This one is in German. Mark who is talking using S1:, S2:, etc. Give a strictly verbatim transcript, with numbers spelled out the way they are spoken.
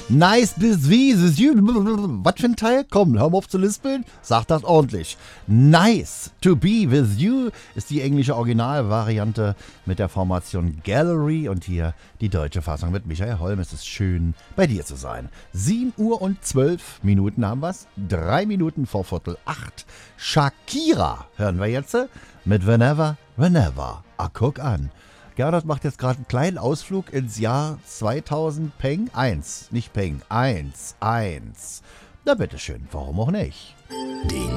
S1: Nice bis wie, this you. Was für ein Teil? Komm, hör mal auf zu lispeln. Sag das ordentlich. Nice to be with you ist die englische Originalvariante mit der Formation Gallery und hier die deutsche Fassung mit Michael Holm. Es ist schön, bei dir zu sein. sieben Uhr und zwölf Minuten haben wir's. Drei Minuten vor Viertel acht. Shakira hören wir jetzt mit Whenever, Whenever. Ah, guck an. Gernot macht jetzt gerade einen kleinen Ausflug ins Jahr zweitausend Peng eins. Nicht Peng, eins, eins. Na bitteschön, warum auch nicht?
S2: Die